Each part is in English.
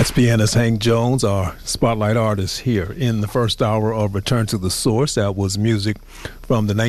That's pianist Hank Jones, our spotlight artist here in the first hour of Return to the Source. That was music from the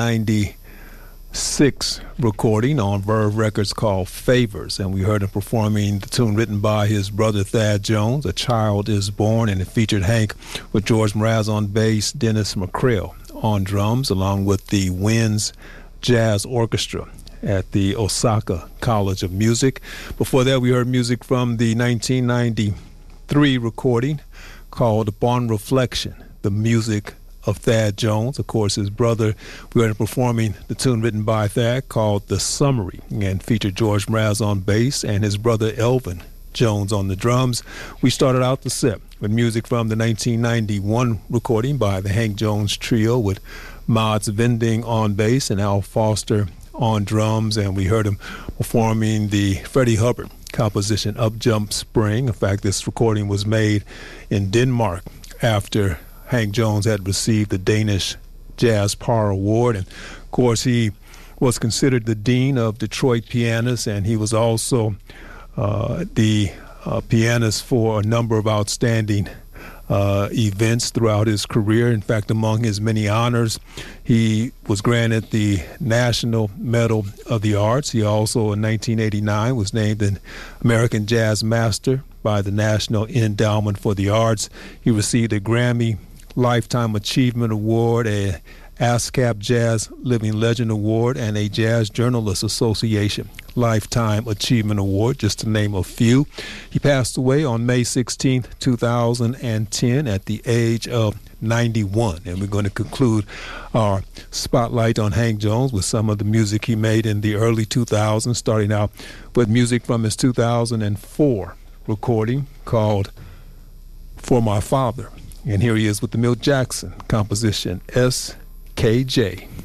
1996 recording on Verve Records called Favors, and we heard him performing the tune written by his brother Thad Jones, A Child is Born, and it featured Hank with George Mraz on bass, Dennis McCrail on drums, along with the Winds Jazz Orchestra at the Osaka College of Music. Before that, we heard music from the 1993 recording called Upon Reflection, the music of Thad Jones. Of course, his brother, we heard him performing the tune written by Thad called The Summary, and featured George Mraz on bass and his brother Elvin Jones on the drums. We started out the set with music from the 1991 recording by the Hank Jones Trio with Mods Vending on bass and Al Foster on drums, and we heard him performing the Freddie Hubbard composition Up Jump Spring. In fact, this recording was made in Denmark after Hank Jones had received the Danish Jazz Power Award, and of course he was considered the dean of Detroit pianists, and he was also the pianist for a number of outstanding events throughout his career. In fact, among his many honors, he was granted the National Medal of the Arts. He also, in 1989, was named an American Jazz Master by the National Endowment for the Arts. He received a Grammy Lifetime Achievement Award, a ASCAP Jazz Living Legend Award, and a Jazz Journalists Association Lifetime Achievement Award, just to name a few. He passed away on May 16, 2010 at the age of 91. And we're going to conclude our spotlight on Hank Jones with some of the music he made in the early 2000s, starting out with music from his 2004 recording called For My Father. And here he is with the Milt Jackson composition, SKJ.